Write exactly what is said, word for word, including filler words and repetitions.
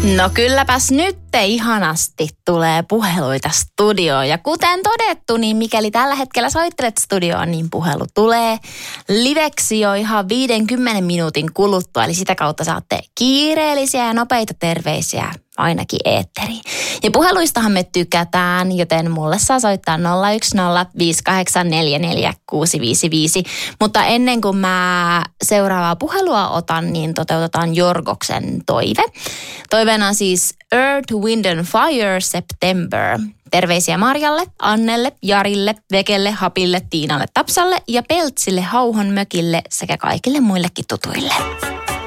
No kylläpäs nyt ihanasti tulee puheluita studioon. Ja kuten todettu, niin mikäli tällä hetkellä soittelet studioon, niin puhelu tulee liveksi jo ihan viidenkymmenen minuutin kuluttua. Eli sitä kautta saatte kiireellisiä ja nopeita terveisiä ainakin eetteriin. Ja puheluistahan me tykätään, joten mulle saa soittaa nolla yksi nolla viisi kahdeksan neljä neljä kuusi viisi viisi. Mutta ennen kuin mä seuraavaa puhelua otan, niin toteutetaan Jorgoksen toive. Toiveena on siis Earth, Wind and Fire September. Terveisiä Marjalle, Annelle, Jarille, Vekelle, Hapille, Tiinalle, Tapsalle ja Peltsille, Hauhon mökille sekä kaikille muillekin tutuille.